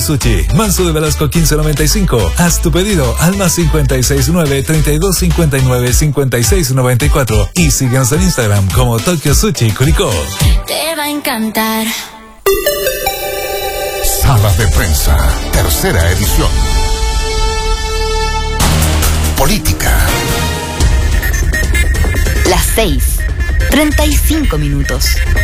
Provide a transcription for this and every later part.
Sushi, Manso de Velasco 1595. Haz tu pedido al más 569-3259-5694 y síguenos en Instagram como Tokyo Sushi Curicó. Te va a encantar. Sala de Prensa, tercera edición. Política. Las 6:35.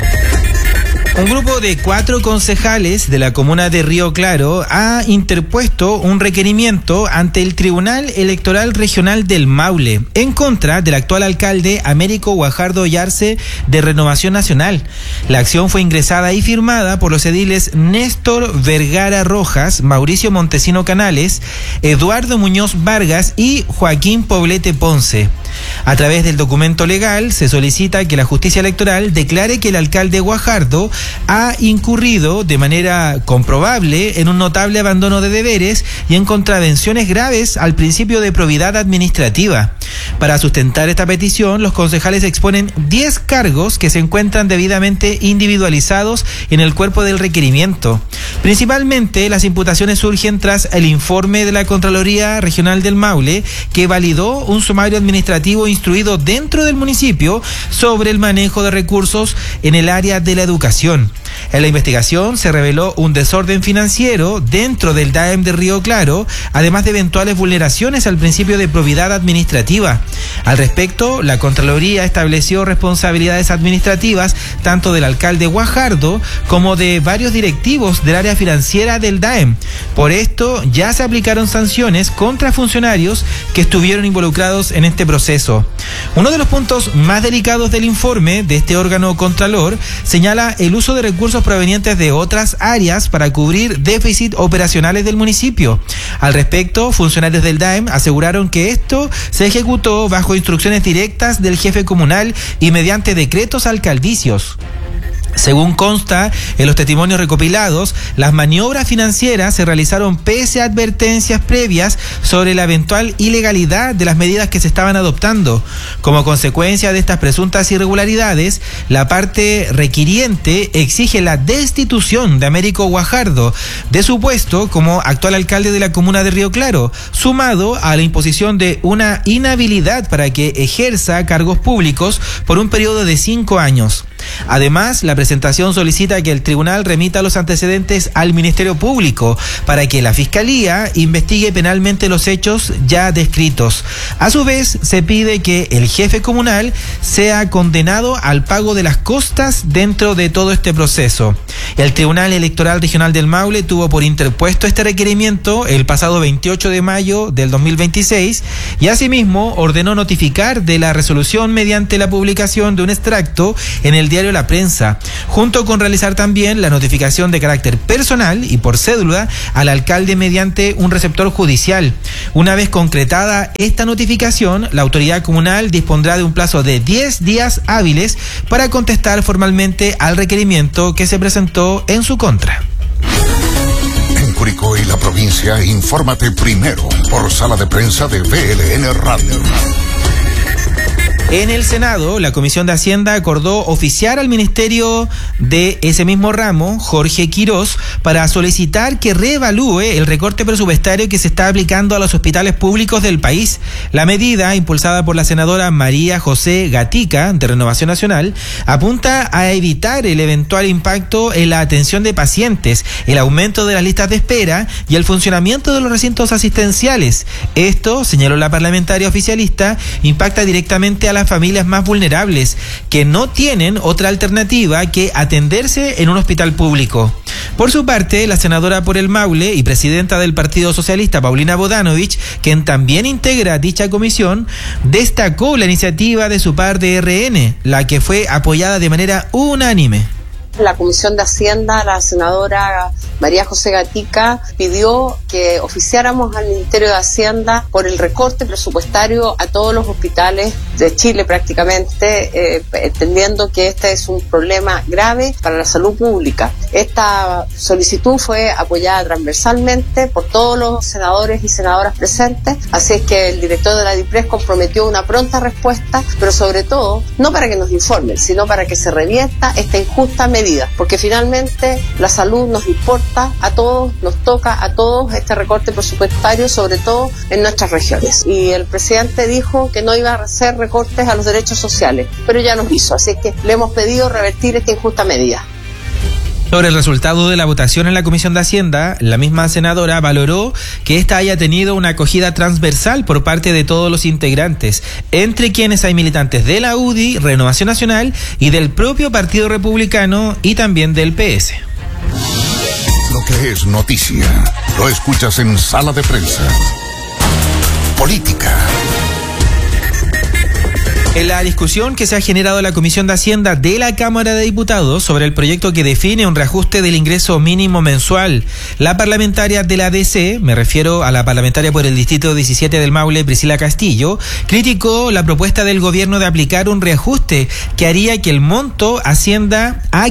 Un grupo de 4 concejales de la comuna de Río Claro ha interpuesto un requerimiento ante el Tribunal Electoral Regional del Maule en contra del actual alcalde Américo Guajardo Yarse de Renovación Nacional. La acción fue ingresada y firmada por los ediles Néstor Vergara Rojas, Mauricio Montesino Canales, Eduardo Muñoz Vargas y Joaquín Poblete Ponce. A través del documento legal se solicita que la justicia electoral declare que el alcalde Guajardo ha incurrido de manera comprobable en un notable abandono de deberes y en contravenciones graves al principio de probidad administrativa. Para sustentar esta petición, los concejales exponen 10 cargos que se encuentran debidamente individualizados en el cuerpo del requerimiento. Principalmente, las imputaciones surgen tras el informe de la Contraloría Regional del Maule, que validó un sumario administrativo instruido dentro del municipio sobre el manejo de recursos en el área de la educación. En la investigación se reveló un desorden financiero dentro del DAEM de Río Claro, además de eventuales vulneraciones al principio de probidad administrativa. Al respecto, la Contraloría estableció responsabilidades administrativas tanto del alcalde Guajardo como de varios directivos del área financiera del DAEM. Por esto, ya se aplicaron sanciones contra funcionarios que estuvieron involucrados en este proceso. Uno de los puntos más delicados del informe de este órgano contralor señala el uso de recursos provenientes de otras áreas para cubrir déficit operacionales del municipio. Al respecto, funcionarios del DAEM aseguraron que esto se ejecutó bajo instrucciones directas del jefe comunal y mediante decretos alcaldicios. Según consta en los testimonios recopilados, las maniobras financieras se realizaron pese a advertencias previas sobre la eventual ilegalidad de las medidas que se estaban adoptando. Como consecuencia de estas presuntas irregularidades, la parte requiriente exige la destitución de Américo Guajardo de su puesto como actual alcalde de la comuna de Río Claro, sumado a la imposición de una inhabilidad para que ejerza cargos públicos por un periodo de 5 años. Además, la presentación solicita que el tribunal remita los antecedentes al Ministerio Público para que la Fiscalía investigue penalmente los hechos ya descritos. A su vez, se pide que el jefe comunal sea condenado al pago de las costas dentro de todo este proceso. El Tribunal Electoral Regional del Maule tuvo por interpuesto este requerimiento el pasado 28 de mayo del 2026 y asimismo ordenó notificar de la resolución mediante la publicación de un extracto en el diario La Prensa, junto con realizar también la notificación de carácter personal y por cédula al alcalde mediante un receptor judicial. Una vez concretada esta notificación, la autoridad comunal dispondrá de un plazo de 10 días hábiles para contestar formalmente al requerimiento que se presentó en su contra. En Curicó y la provincia, infórmate primero por Sala de Prensa de VLN Radio. En el Senado, la Comisión de Hacienda acordó oficiar al Ministerio de ese mismo ramo, Jorge Quirós, para solicitar que reevalúe el recorte presupuestario que se está aplicando a los hospitales públicos del país. La medida, impulsada por la senadora María José Gatica, de Renovación Nacional, apunta a evitar el eventual impacto en la atención de pacientes, el aumento de las listas de espera y el funcionamiento de los recintos asistenciales. Esto, señaló la parlamentaria oficialista, impacta directamente a las familias más vulnerables, que no tienen otra alternativa que atenderse en un hospital público. Por su parte, la senadora por el Maule y presidenta del Partido Socialista, Paulina Bodanovich, quien también integra dicha comisión, destacó la iniciativa de su par de RN, la que fue apoyada de manera unánime. La Comisión de Hacienda, la senadora María José Gatica, pidió que oficiáramos al Ministerio de Hacienda por el recorte presupuestario a todos los hospitales de Chile prácticamente, entendiendo que este es un problema grave para la salud pública. Esta solicitud fue apoyada transversalmente por todos los senadores y senadoras presentes, así es que el director de la DIPRES comprometió una pronta respuesta, pero sobre todo, no para que nos informen, sino para que se revierta esta injusta medida, porque finalmente la salud nos importa a todos, nos toca a todos este recorte presupuestario, sobre todo en nuestras regiones. Y el presidente dijo que no iba a hacer recortes a los derechos sociales, pero ya los hizo, así es que le hemos pedido revertir esta injusta medida. Sobre el resultado de la votación en la Comisión de Hacienda, la misma senadora valoró que esta haya tenido una acogida transversal por parte de todos los integrantes, entre quienes hay militantes de la UDI, Renovación Nacional y del propio Partido Republicano y también del PS. Lo que es noticia, lo escuchas en Sala de Prensa. Política. En la discusión que se ha generado en la Comisión de Hacienda de la Cámara de Diputados sobre el proyecto que define un reajuste del ingreso mínimo mensual, la parlamentaria de la DC, me refiero a la parlamentaria por el Distrito 17 del Maule, Priscila Castillo, criticó la propuesta del gobierno de aplicar un reajuste que haría que el monto ascienda a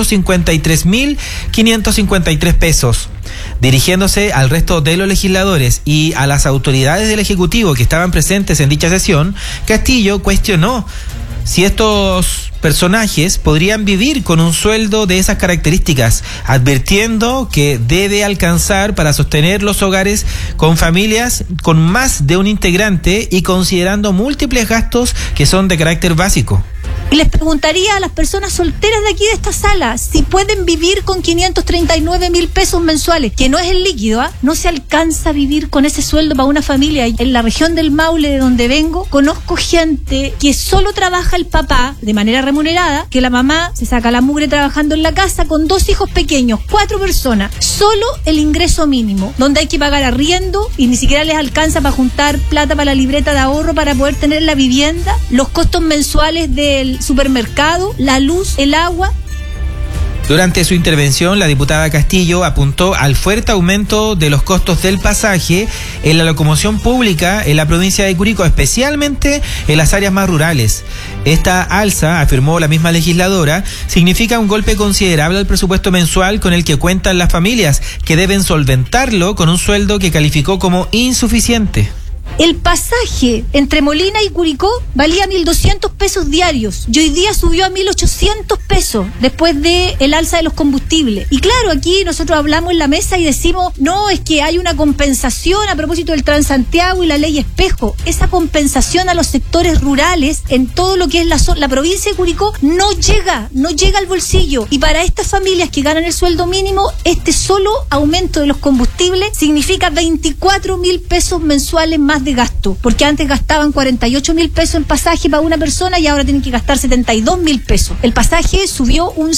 553.553 pesos. Dirigiéndose al resto de los legisladores y a las autoridades del Ejecutivo que estaban presentes en dicha sesión, Castillo cuestionó si estos personajes podrían vivir con un sueldo de esas características, advirtiendo que debe alcanzar para sostener los hogares con familias con más de un integrante y considerando múltiples gastos que son de carácter básico. Y les preguntaría a las personas solteras de aquí de esta sala si pueden vivir con 539.000 pesos mensuales, que no es el líquido, no se alcanza a vivir con ese sueldo para una familia. En la región del Maule, de donde vengo, conozco gente que solo trabaja el papá de manera remunerada, que la mamá se saca la mugre trabajando en la casa con 2 hijos pequeños, 4 personas, solo el ingreso mínimo, donde hay que pagar arriendo y ni siquiera les alcanza para juntar plata para la libreta de ahorro para poder tener la vivienda, los costos mensuales del supermercado, la luz, el agua. Durante su intervención, la diputada Castillo apuntó al fuerte aumento de los costos del pasaje en la locomoción pública en la provincia de Curicó, especialmente en las áreas más rurales. Esta alza, afirmó la misma legisladora, significa un golpe considerable al presupuesto mensual con el que cuentan las familias, que deben solventarlo con un sueldo que calificó como insuficiente. El pasaje entre Molina y Curicó valía 1.200 pesos diarios y hoy día subió a 1.800 pesos después de el alza de los combustibles. Y claro, aquí nosotros hablamos en la mesa y decimos, no, es que hay una compensación a propósito del Transantiago y la ley Espejo. Esa compensación a los sectores rurales en todo lo que es la provincia de Curicó no llega al bolsillo. Y para estas familias que ganan el sueldo mínimo, este solo aumento de los combustibles significa 24.000 pesos mensuales más de gasto, porque antes gastaban 48.000 pesos en pasaje para una persona y ahora tienen que gastar 72.000 pesos. El pasaje subió un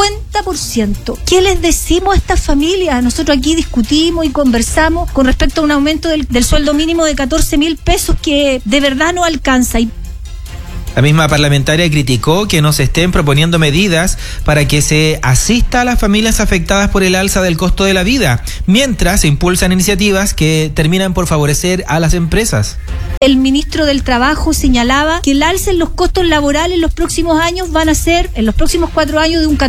50%. ¿Qué les decimos a estas familias? Nosotros aquí discutimos y conversamos con respecto a un aumento del sueldo mínimo de 14.000 pesos que de verdad no alcanza. La misma parlamentaria criticó que no se estén proponiendo medidas para que se asista a las familias afectadas por el alza del costo de la vida, mientras se impulsan iniciativas que terminan por favorecer a las empresas. El ministro del Trabajo señalaba que el alza en los costos laborales en los próximos años van a ser, en los próximos 4 años, de un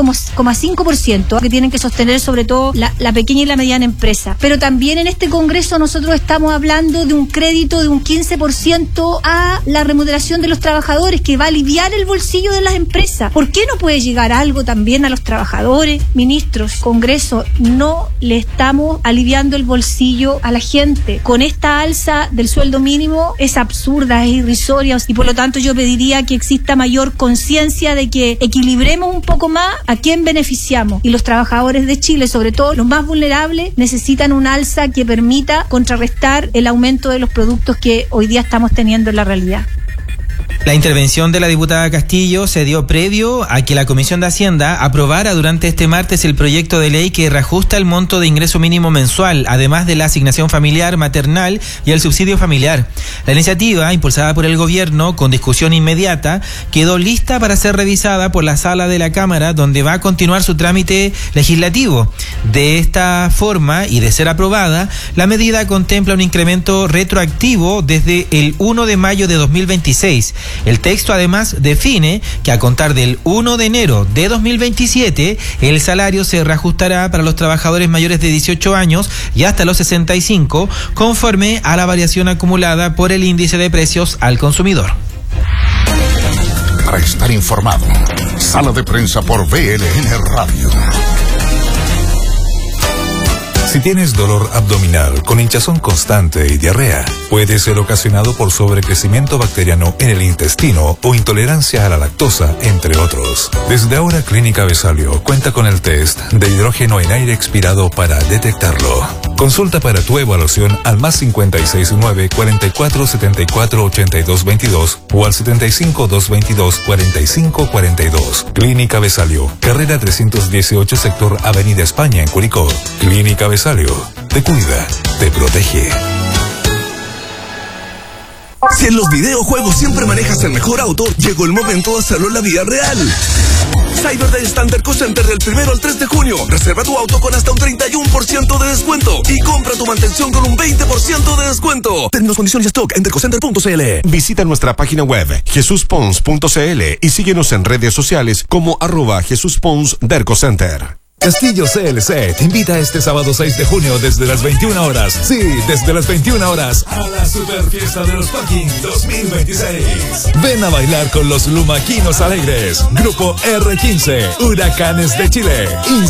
14,5%, que tienen que sostener sobre todo la pequeña y la mediana empresa. Pero también en este Congreso nosotros estamos hablando de un crédito de un 15% a la remuneración de los trabajadores, que va a aliviar el bolsillo de las empresas. ¿Por qué no puede llegar algo también a los trabajadores? Ministros, Congreso, no le estamos aliviando el bolsillo a la gente. Con esta alza del sueldo mínimo es absurda, es irrisoria, y por lo tanto yo pediría que exista mayor conciencia de que equilibremos un poco más a quién beneficiamos. Y los trabajadores de Chile, sobre todo los más vulnerables, necesitan un alza que permita contrarrestar el aumento de los productos que hoy día estamos teniendo en la realidad. La intervención de la diputada Castillo se dio previo a que la Comisión de Hacienda aprobara durante este martes el proyecto de ley que reajusta el monto de ingreso mínimo mensual, además de la asignación familiar, maternal y el subsidio familiar. La iniciativa, impulsada por el gobierno con discusión inmediata, quedó lista para ser revisada por la sala de la Cámara, donde va a continuar su trámite legislativo. De esta forma, y de ser aprobada, la medida contempla un incremento retroactivo desde el 1 de mayo de 2026. El texto además define que a contar del 1 de enero de 2027, el salario se reajustará para los trabajadores mayores de 18 años y hasta los 65, conforme a la variación acumulada por el índice de precios al consumidor. Para estar informado, Sala de Prensa por VLN Radio. Si tienes dolor abdominal con hinchazón constante y diarrea, puede ser ocasionado por sobrecrecimiento bacteriano en el intestino o intolerancia a la lactosa, entre otros. Desde ahora, Clínica Vesalio cuenta con el test de hidrógeno en aire expirado para detectarlo. Consulta para tu evaluación al +56 9 44 74 82 22 o al 75 222 45 42. Clínica Vesalio, carrera 318, sector Avenida España, en Curicó. Clínica Vesalio, te cuida, te protege. Si en los videojuegos siempre manejas el mejor auto, llegó el momento de hacerlo en la vida real. Cyber Day Stand Derco Center del 1 al 3 de junio. Reserva tu auto con hasta un 31% de descuento y compra tu mantención con un 20% de descuento. Términos, condiciones y stock en dercocenter.cl. Visita nuestra página web jesuspons.cl y síguenos en redes sociales como @JesusPonsDercoCenter. Castillo CLC te invita este sábado 6 de junio desde las 21 horas. Sí, desde las 21 horas a la Super Fiesta de los Parking 2026. Ven a bailar con los Lumaquinos Alegres, Grupo R15, Huracanes de Chile,